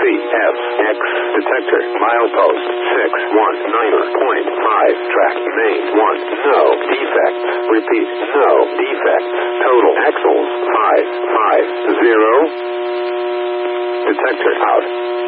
CFX detector. Milepost 619.5. Track main 1. No defects. Repeat, no defects. Total axles 550. Detector out.